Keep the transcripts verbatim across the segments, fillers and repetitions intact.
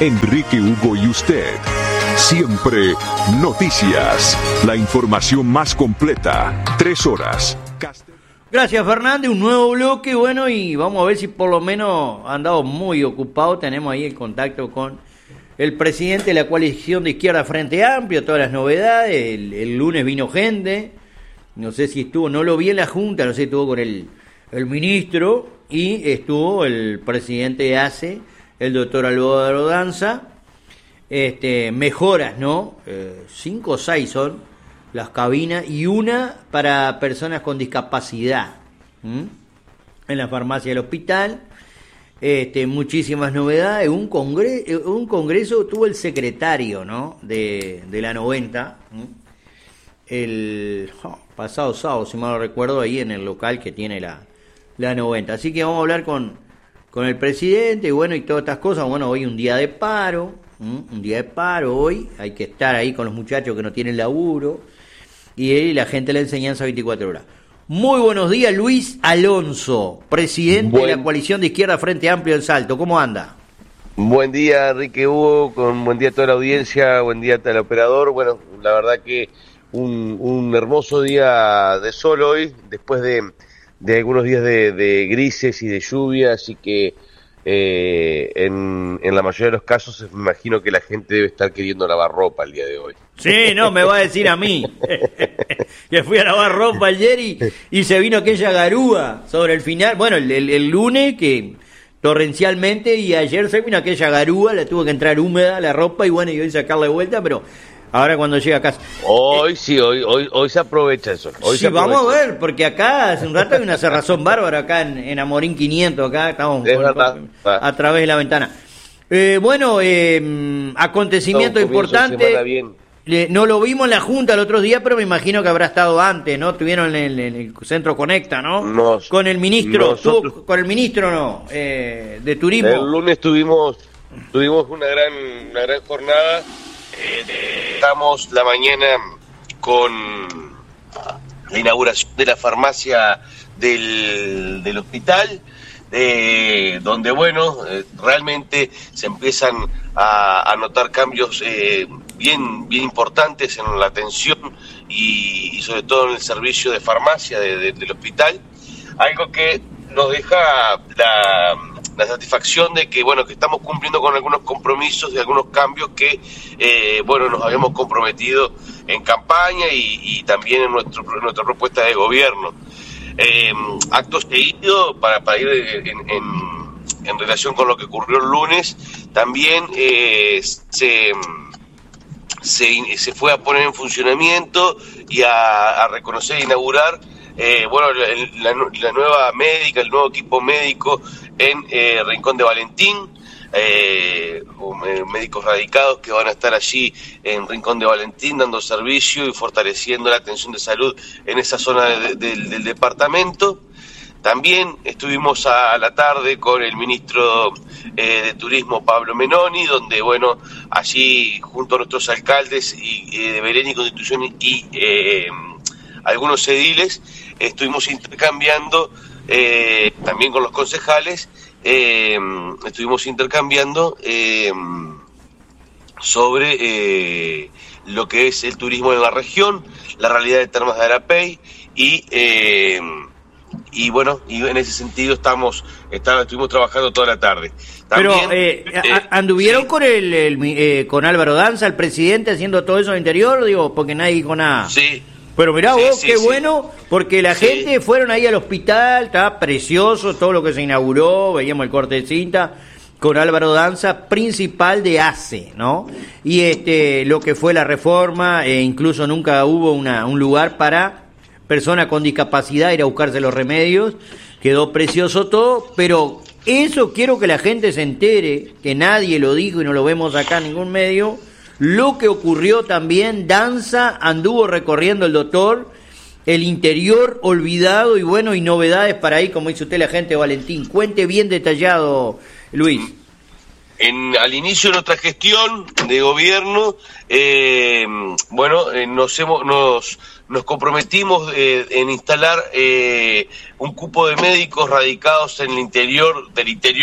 Enrique Hugo y usted. Siempre noticias. La información más completa. Tres horas. Gracias, Fernández. Un nuevo bloque, bueno, y vamos a ver si por lo menos han andado muy ocupados. Tenemos ahí el contacto con el presidente de la coalición de izquierda Frente Amplio, todas las novedades. El, el lunes vino gente, no sé si estuvo, no lo vi en la Junta, no sé si estuvo con el, el ministro, y estuvo el presidente de A C E, el doctor Álvaro Danza. Este, mejoras, ¿no? Eh, cinco o seis son las cabinas y una para personas con discapacidad. ¿Mm? En la farmacia del hospital. Este, muchísimas novedades. Un congreso, un congreso tuvo el secretario, ¿no? De, de la noventa. ¿Mm? El oh, pasado sábado, si mal no recuerdo, ahí en el local que tiene la, la noventa. Así que vamos a hablar con, con el presidente, y bueno, y todas estas cosas. Bueno, hoy un día de paro. ¿Mm? Un día de paro hoy. Hay que estar ahí con los muchachos que no tienen laburo. Y la gente de la enseñanza veinticuatro horas. Muy buenos días, Luis Alonso, presidente Buen... de la coalición de izquierda Frente Amplio del Salto. ¿Cómo anda? Buen día, Enrique Hugo, con buen día a toda la audiencia, buen día al operador. Bueno, la verdad que un, un hermoso día de sol hoy, después de, de algunos días de, de grises y de lluvia, así que eh, en, en la mayoría de los casos me imagino que la gente debe estar queriendo lavar ropa el día de hoy. Sí, no, me va a decir a mí, que fui a lavar ropa ayer y, y se vino aquella garúa sobre el final, bueno, el, el, el lunes que torrencialmente, y ayer se vino aquella garúa, le tuvo que entrar húmeda la ropa y bueno, y hoy sacarla de vuelta, pero ahora cuando llega a casa... Hoy eh, sí, hoy, hoy hoy se aprovecha eso. Hoy sí, vamos a ver, porque acá hace un rato hay una cerrazón bárbara acá en, en Amorín quinientos, acá estamos con, con, a través de la ventana. Eh, bueno, eh, acontecimiento no, importante... No lo vimos en la Junta el otro día, pero me imagino que habrá estado antes, ¿no? Estuvieron en el, en el Centro Conecta, ¿no? Nos, con el ministro, nosotros, ¿tú, con el ministro no? Eh, de Turismo. El lunes tuvimos tuvimos una gran una gran jornada. Eh, estamos la mañana con la inauguración de la farmacia del, del hospital, eh, donde, bueno, eh, realmente se empiezan a, a notar cambios eh, bien bien importantes en la atención y, y sobre todo en el servicio de farmacia de, de, del hospital, algo que nos deja la, la satisfacción de que, bueno, que estamos cumpliendo con algunos compromisos y algunos cambios que eh, bueno, nos habíamos comprometido en campaña y, y también en, nuestro, en nuestra propuesta de gobierno. Eh, acto seguido, para, para ir en, en, en relación con lo que ocurrió el lunes, también eh, se Se, se fue a poner en funcionamiento y a, a reconocer e inaugurar eh, bueno, la, la, la nueva médica, el nuevo equipo médico en eh, Rincón de Valentín, eh, médicos radicados que van a estar allí en Rincón de Valentín dando servicio y fortaleciendo la atención de salud en esa zona de, de, del departamento. También estuvimos a la tarde con el ministro eh, de Turismo, Pablo Menoni, donde, bueno, allí junto a nuestros alcaldes y, eh, de Belén y Constitución y eh, algunos ediles, estuvimos intercambiando, eh, también con los concejales, eh, estuvimos intercambiando eh, sobre eh, lo que es el turismo de la región, la realidad de Termas de Arapey y... Eh, Y bueno, y en ese sentido estamos, estamos estuvimos trabajando toda la tarde. También, Pero eh, eh, anduvieron sí. con el, el eh, con Álvaro Danza, el presidente, haciendo todo eso en el interior, digo, porque nadie dijo nada. Sí. Pero mirá sí, vos, sí, qué sí. bueno, porque la sí. gente fueron ahí al hospital, estaba precioso todo lo que se inauguró, veíamos el corte de cinta con Álvaro Danza, principal de A C E, ¿no? Y este, lo que fue la reforma, e incluso nunca hubo una, un lugar para persona con discapacidad ir a buscarse los remedios, quedó precioso todo, pero eso quiero que la gente se entere, que nadie lo dijo y no lo vemos acá en ningún medio, lo que ocurrió también, Danza anduvo recorriendo el doctor, el interior olvidado y bueno, y novedades para ahí, como dice usted la gente, Valentín, cuente bien detallado, Luis. En, al inicio de nuestra gestión de gobierno, eh, bueno, eh, nos hemos, nos, nos comprometimos eh, en instalar eh, un cupo de médicos radicados en el interior, del interior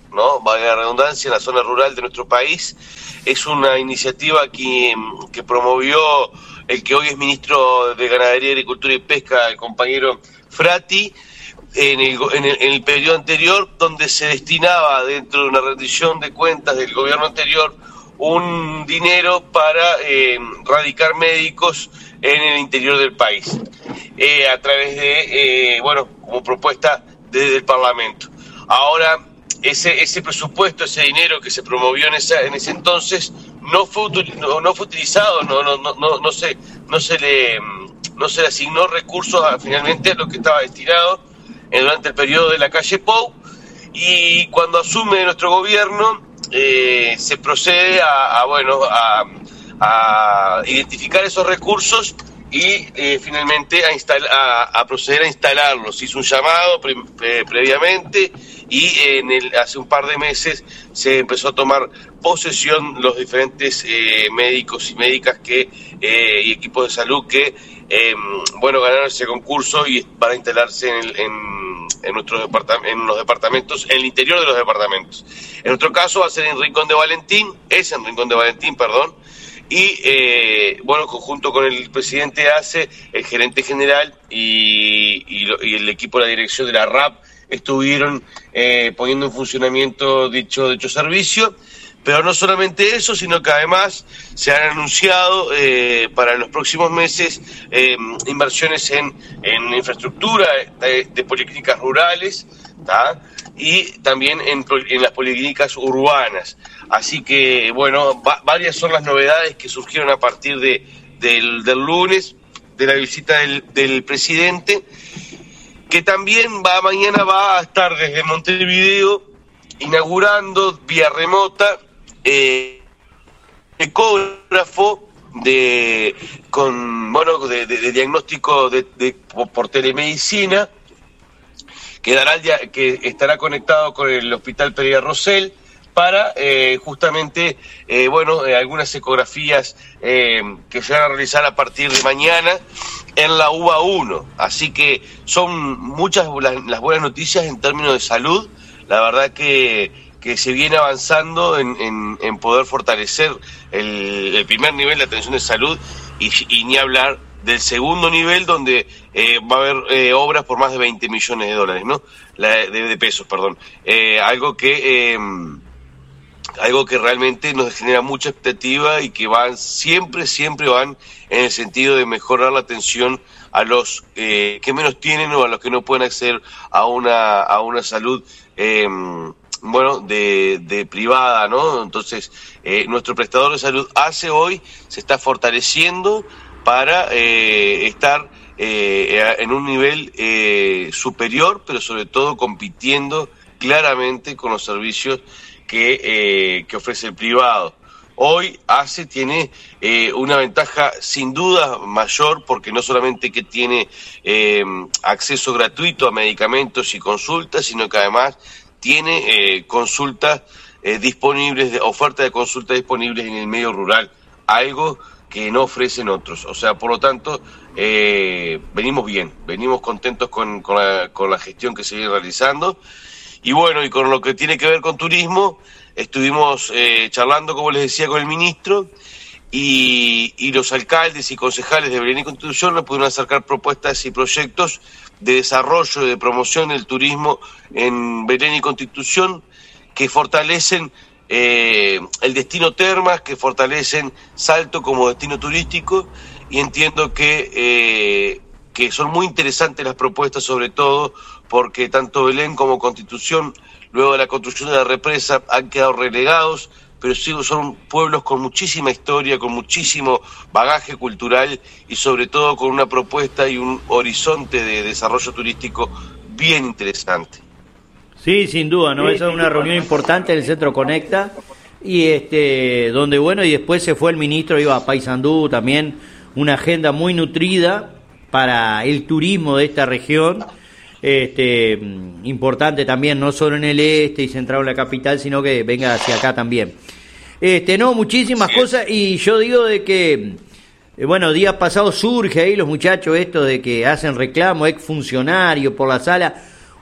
¿no? Valga la redundancia, en la zona rural de nuestro país. Es una iniciativa que, que promovió el que hoy es ministro de Ganadería, Agricultura y Pesca, el compañero Frati, en el, en el, en el periodo anterior, donde se destinaba dentro de una rendición de cuentas del gobierno anterior un dinero para eh, radicar médicos en el interior del país, eh, a través de, eh, bueno, como propuesta desde el Parlamento. Ahora, ese ese presupuesto, ese dinero que se promovió en esa en ese entonces no fue no, no fue utilizado, no no no no no se no se le no se le asignó recursos a, finalmente a lo que estaba destinado eh, durante el periodo de la calle Pou, y cuando asume nuestro gobierno eh, se procede a, a bueno a, a identificar esos recursos y eh, finalmente a, instalar, a, a proceder a instalarlos. Hizo un llamado pre, pre, previamente y en el, hace un par de meses se empezó a tomar posesión los diferentes eh, médicos y médicas que eh, y equipos de salud que eh, bueno ganaron ese concurso y van a instalarse en, en, en nuestros departamentos, en los departamentos, en el interior de los departamentos. En nuestro caso va a ser en Rincón de Valentín, es en Rincón de Valentín, perdón. Y, eh, bueno, conjunto con el presidente A C E, el gerente general y, y, lo, y el equipo de la dirección de la R A P estuvieron eh, poniendo en funcionamiento dicho, dicho servicio. Pero no solamente eso, sino que además se han anunciado eh, para los próximos meses eh, inversiones en, en infraestructura de, de policlínicas rurales, ¿tá? Y también en, en las policlínicas urbanas. Así que, bueno, va, varias son las novedades que surgieron a partir de, del, del lunes, de la visita del, del presidente, que también va mañana va a estar desde Montevideo inaugurando vía remota eh, ecógrafo de con bueno de, de, de diagnóstico de, de por telemedicina que dará el dia, que estará conectado con el Hospital Pereira Rosell para eh, justamente eh, bueno eh, algunas ecografías eh, que se van a realizar a partir de mañana en la U B A uno. Así que son muchas las, las buenas noticias en términos de salud. La verdad que que se viene avanzando en, en, en poder fortalecer el, el primer nivel de atención de salud y, y ni hablar del segundo nivel, donde eh, va a haber eh, obras por más de veinte millones de dólares, ¿no? La, de, de pesos, perdón. Eh, algo que eh, algo que realmente nos genera mucha expectativa y que van siempre, siempre van en el sentido de mejorar la atención a los eh, que menos tienen o a los que no pueden acceder a una a una salud eh, bueno, de, de privada, ¿no? Entonces, eh, nuestro prestador de salud A C E hoy se está fortaleciendo para eh, estar eh, en un nivel eh, superior, pero sobre todo compitiendo claramente con los servicios que, eh, que ofrece el privado. Hoy A C E tiene eh, una ventaja sin duda mayor, porque no solamente que tiene eh, acceso gratuito a medicamentos y consultas, sino que además tiene eh, consultas eh, disponibles, de, oferta de consultas disponibles en el medio rural, algo que no ofrecen otros. O sea, por lo tanto, eh, venimos bien, venimos contentos con, con, la, con la gestión que se viene realizando. Y bueno, y con lo que tiene que ver con turismo, estuvimos eh, charlando, como les decía, con el ministro, y, y los alcaldes y concejales de Belén y Constitución nos pudieron acercar propuestas y proyectos de desarrollo y de promoción del turismo en Belén y Constitución, que fortalecen eh, el destino Termas, que fortalecen Salto como destino turístico, y entiendo que, eh, que son muy interesantes las propuestas, sobre todo porque tanto Belén como Constitución, luego de la construcción de la represa, han quedado relegados, pero sí son pueblos con muchísima historia, con muchísimo bagaje cultural y sobre todo con una propuesta y un horizonte de desarrollo turístico bien interesante. Sí, sin duda, ¿no? Esa es una reunión importante en el Centro Conecta, y este donde, bueno, y después se fue el ministro, iba a Paysandú, también una agenda muy nutrida para el turismo de esta región. Este, importante también, no solo en el este y centrado en la capital, sino que venga hacia acá también. Este, no, muchísimas sí. cosas, y yo digo de que, eh, bueno, días pasados surge ahí los muchachos esto de que hacen reclamo, ex funcionario por la sala.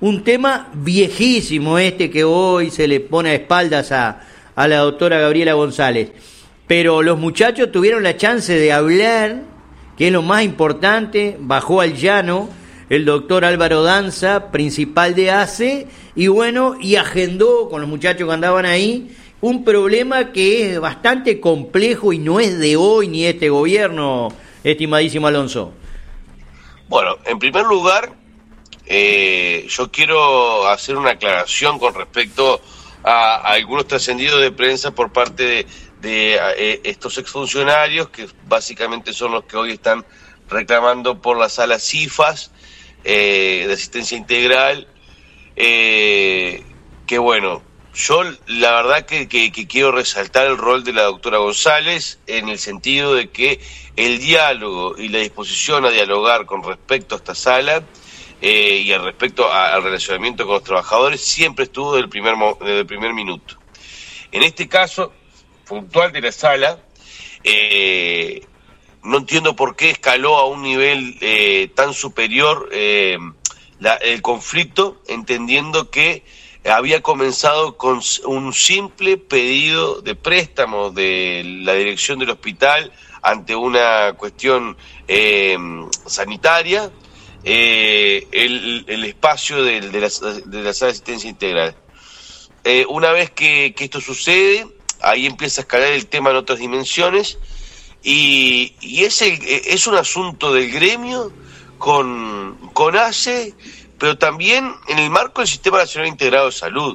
un tema viejísimo este que hoy se le pone a espaldas a, a la doctora Gabriela González. Pero los muchachos tuvieron la chance de hablar, que es lo más importante, bajó al llano el doctor Álvaro Danza, principal de A C E, y bueno, y agendó con los muchachos que andaban ahí un problema que es bastante complejo y no es de hoy ni este gobierno, estimadísimo Alonso. Bueno, en primer lugar, eh, yo quiero hacer una aclaración con respecto a, a algunos trascendidos de prensa por parte de, de eh, estos exfuncionarios, que básicamente son los que hoy están reclamando por las salas C I F A S eh, de asistencia integral, eh, que bueno, yo la verdad que, que, que quiero resaltar el rol de la doctora González en el sentido de que el diálogo y la disposición a dialogar con respecto a esta sala eh, y al respecto a, al relacionamiento con los trabajadores siempre estuvo desde el primer, desde el primer minuto. En este caso puntual de la sala, eh, no entiendo por qué escaló a un nivel eh, tan superior eh, la, el conflicto, entendiendo que había comenzado con un simple pedido de préstamo de la dirección del hospital ante una cuestión eh, sanitaria, eh, el, el espacio de, de, la, de la sala de asistencia integral. Eh, una vez que, que esto sucede, ahí empieza a escalar el tema en otras dimensiones, y, y es, el, es un asunto del gremio con, con A C E, pero también en el marco del Sistema Nacional Integrado de Salud.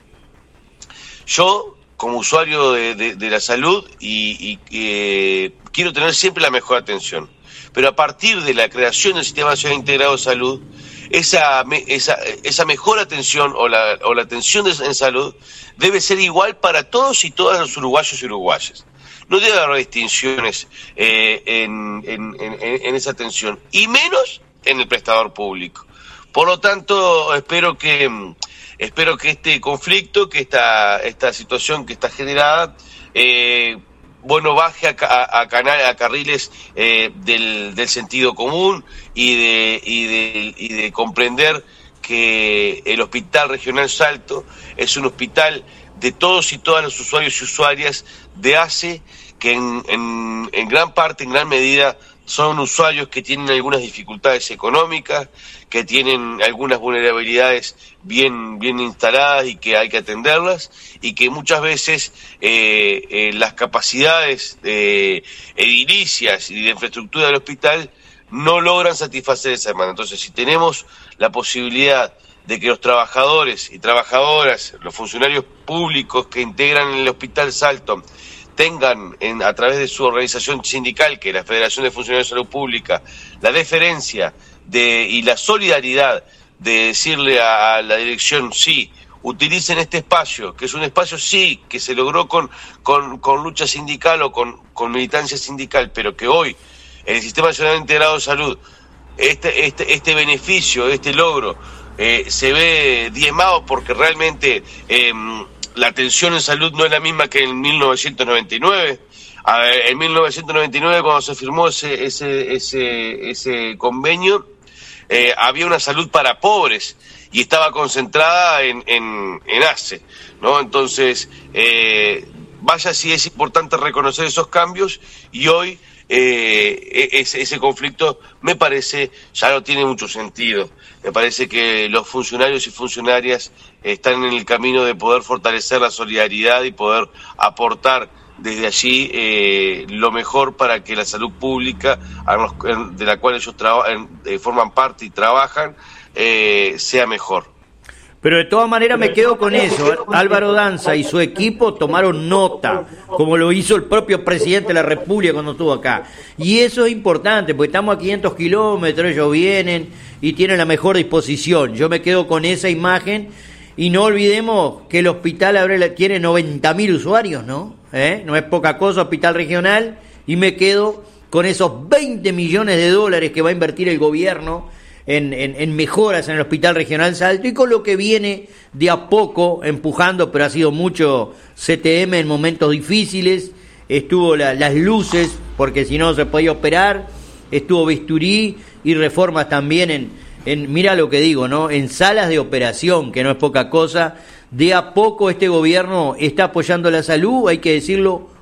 Yo, como usuario de, de, de la salud, y, y eh, quiero tener siempre la mejor atención, pero a partir de la creación del Sistema Nacional Integrado de Salud, esa, esa, esa mejor atención o la, o la atención de, en salud debe ser igual para todos y todas los uruguayos y uruguayas. No debe haber distinciones eh, en, en, en, en esa atención, y menos en el prestador público. Por lo tanto, espero que espero que este conflicto, que esta esta situación que está generada, eh, bueno, baje a, a, a, canal, a carriles eh, del, del sentido común y de, y de y de comprender que el Hospital Regional Salto es un hospital de todos y todas los usuarios y usuarias de A C E, que en, en, en gran parte, en gran medida, son usuarios que tienen algunas dificultades económicas, que tienen algunas vulnerabilidades bien bien instaladas y que hay que atenderlas, y que muchas veces eh, eh, las capacidades eh, edilicias y de infraestructura del hospital no logran satisfacer esa demanda. Entonces, si tenemos la posibilidad de que los trabajadores y trabajadoras, los funcionarios públicos que integran el Hospital Salto, tengan en, a través de su organización sindical, que es la Federación de Funcionarios de Salud Pública, la deferencia de, y la solidaridad de decirle a, a la dirección, sí, utilicen este espacio, que es un espacio, sí, que se logró con, con, con lucha sindical o con, con militancia sindical, pero que hoy en el Sistema Nacional Integrado de Salud, este, este, este beneficio, este logro, eh, se ve diezmado porque realmente eh, la atención en salud no es la misma que en mil novecientos noventa y nueve. A ver, en mil novecientos noventa y nueve, cuando se firmó ese ese ese, ese convenio, eh, había una salud para pobres y estaba concentrada en, en, en A C E, ¿no? Entonces, eh, vaya si es importante reconocer esos cambios, y hoy eh, ese, ese conflicto, me parece, ya no tiene mucho sentido. Me parece que los funcionarios y funcionarias están en el camino de poder fortalecer la solidaridad y poder aportar desde allí eh, lo mejor para que la salud pública, de la cual ellos traba, eh, forman parte y trabajan, eh, sea mejor. Pero de todas maneras me quedo con eso. Álvaro Danza y su equipo tomaron nota, como lo hizo el propio presidente de la República cuando estuvo acá. Y eso es importante, porque estamos a quinientos kilómetros, ellos vienen y tienen la mejor disposición. Yo me quedo con esa imagen, y no olvidemos que el hospital Abril tiene noventa mil usuarios, ¿no? ¿Eh? No es poca cosa, hospital regional, y me quedo con esos veinte millones de dólares que va a invertir el gobierno En, en, en mejoras en el Hospital Regional Salto, y con lo que viene de a poco empujando, pero ha sido mucho C T M en momentos difíciles, estuvo la, las luces, porque si no se podía operar, estuvo bisturí y reformas también en, en, mira lo que digo, ¿no? En salas de operación, que no es poca cosa. De a poco este gobierno está apoyando la salud, hay que decirlo